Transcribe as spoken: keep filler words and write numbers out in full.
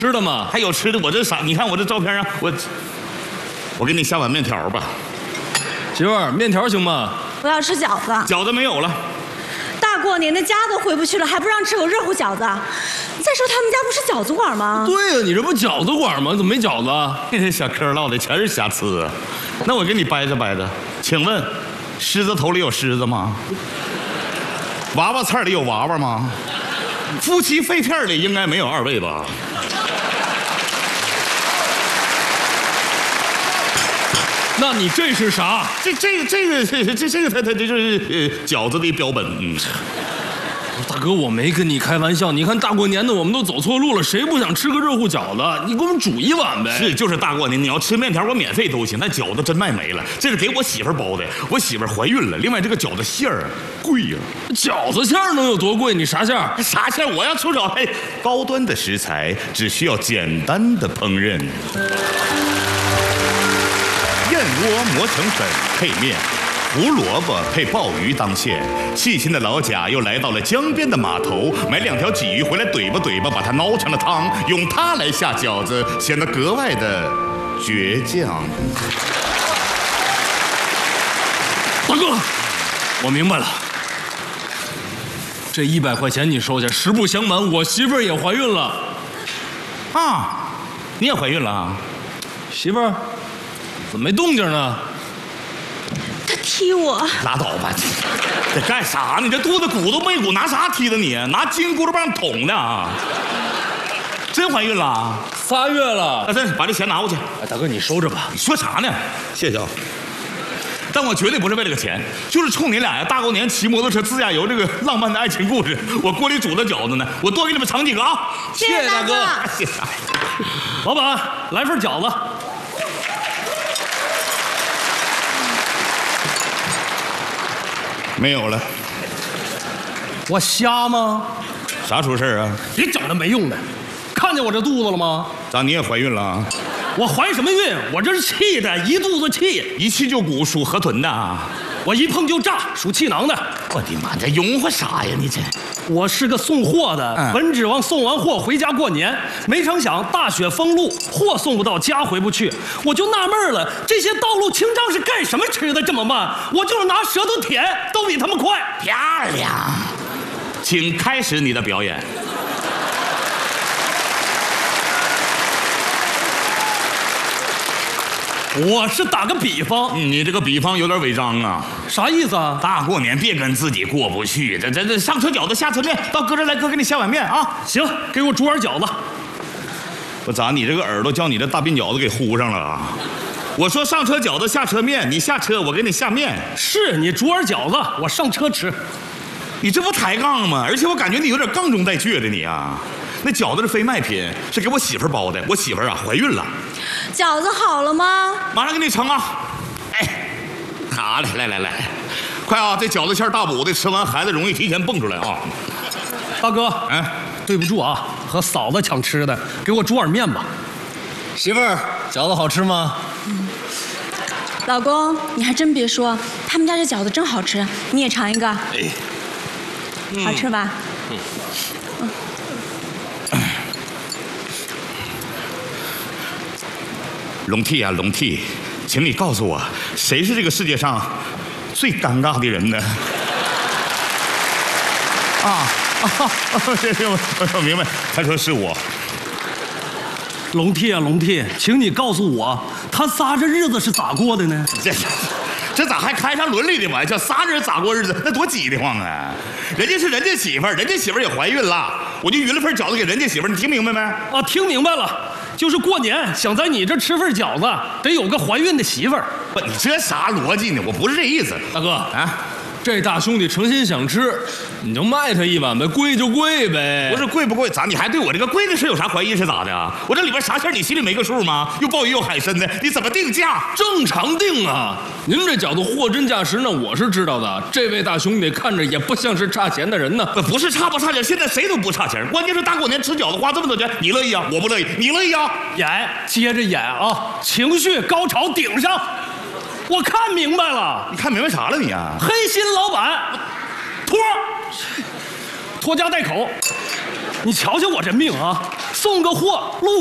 吃的吗？ 还有吃的，我这啥？你看我这照片啊，我我给你下碗面条吧。 媳妇儿，面条行吗？ 我要吃饺子。 饺子没有了。 大过年的家都回不去了，还不让吃口热乎饺子？再说他们家不是饺子馆吗？ 对呀，你这不饺子馆吗？怎么没饺子啊？ 这小嗑唠的全是瑕疵啊。那我给你掰扯掰扯，请问，狮子头里有狮子吗？娃娃菜里有娃娃吗？夫妻肺片里应该没有二位吧？ 那你这是啥？ 这这个这个这这这个它它这就是呃饺子的标本。嗯， 大哥，我没跟你开玩笑。你看大过年的，我们都走错路了，谁不想吃个热乎饺子？你给我们煮一碗呗。 是，就是大过年，你要吃面条，我免费都行。那饺子真卖没了，这是给我媳妇儿包的，我媳妇儿怀孕了。另外，这个饺子馅儿贵呀、 啊，饺子馅儿能有多贵？你啥馅儿？ 啥馅儿？我要出手，哎，高端的食材，只需要简单的烹饪。燕窝磨成粉配面，胡萝卜配鲍鱼当馅。细心的老贾又来到了江边的码头，买两条鲫鱼回来怼吧怼吧，把它熬成了汤，用它来下饺子，显得格外的倔强。 大哥，我明白了，这一百块钱你收下。实不相瞒，我媳妇儿也怀孕了。 啊，你也怀孕了啊？ 媳妇儿。怎么没动静呢？ 他踢我！ 拉倒吧，这干啥呢？这肚子鼓都没鼓，拿啥踢的你？拿金箍棒捅的啊！真怀孕了？ 仨月了。 那真把这钱拿过去。 哎，大哥，你收着吧。 你说啥呢？谢谢啊。但我绝对不是为了个钱，就是冲你俩呀！大过年骑摩托车自驾游这个浪漫的爱情故事，我锅里煮的饺子呢，我多给你们盛几个啊！ 谢谢大哥。 谢谢。 老板，来份饺子。 没有了， 我瞎吗？ 啥出事啊？ 别整那没用的，看见我这肚子了吗？ 咋你也怀孕了啊？ 我怀什么孕？我这是气的，一肚子气， 一气就鼓，属河豚的啊！ 我一碰就炸，属气囊的。 我的妈，这拥护啥呀？你这， 我是个送货的， 嗯、 本指望送完货回家过年，没成想大雪封路，货送不到家回不去，我就纳闷了，这些道路清障是干什么吃的这么慢？我就是拿舌头舔，都比他们快。 漂亮，请开始你的表演。 我是打个比方， 嗯、你这个比方有点违章啊！ 啥意思啊？ 大过年别跟自己过不去，这这这上车饺子下车面，到哥这来，哥给你下碗面啊！ 行，给我煮碗饺子。 我咋你这个耳朵叫你这大鬓饺子给糊上了啊？我说上车饺子下车面，你下车我给你下面。 是你煮碗饺子，我上车吃。 你这不抬杠吗？而且我感觉你有点杠中带倔的你啊！那饺子是非卖品，是给我媳妇儿包的，我媳妇儿啊怀孕了。 饺子好了吗？ 马上给你盛啊！哎，好嘞，来来来，快啊！这饺子馅大补的，吃完孩子容易提前蹦出来啊！ 大哥， 哎， 对不住啊，和嫂子抢吃的，给我煮碗面吧。媳妇儿，饺子好吃吗？ 嗯。老公，你还真别说，他们家这饺子真好吃，你也尝一个。哎，嗯、好吃吧？嗯。嗯龙弟啊，龙弟，请你告诉我，谁是这个世界上最尴尬的人呢？啊啊！我我明白，他说是我。 龙弟啊，龙弟，请你告诉我，他仨这日子是咋过的呢？ 这这咋还开上伦理的玩笑？仨人咋过日子？那多挤得慌啊！人家是人家媳妇儿，人家媳妇儿也怀孕了，我就匀了份饺子给人家媳妇儿，你听明白没？ 啊，听明白了。就是过年想在你这吃份饺子，得有个怀孕的媳妇儿。 不，你这啥逻辑呢？我不是这意思， 大哥啊，这大兄弟诚心想吃，你就卖他一碗呗，贵就贵呗。 不是贵不贵，咋你还对我这个贵的事有啥怀疑是咋的啊？我这里边啥馅你心里没个数吗？又鲍鱼又海参的，你怎么定价？ 正常定啊！您这饺子货真价实呢，我是知道的。这位大兄弟看着也不像是差钱的人呢。 不是差不差钱，现在谁都不差钱，关键是大过年吃饺子花这么多钱，你乐意啊？我不乐意，你乐意啊？ 演，接着演啊！情绪高潮顶上。我看明白了， 你看明白啥了你啊？ 黑心老板，拖，拖家带口，你瞧瞧我这命啊！ 送个货路。